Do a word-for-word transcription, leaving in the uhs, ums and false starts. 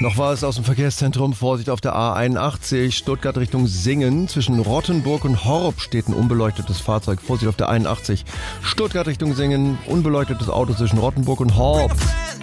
Noch war es aus dem Verkehrszentrum. Vorsicht auf der A einundachtzig, Stuttgart Richtung Singen. Zwischen Rottenburg und Horb steht ein unbeleuctetes Fahrzeug. Vorsicht auf der einundachtzig, Stuttgart Richtung Singen. Unbeleuctetes Auto zwischen Rottenburg und Horb.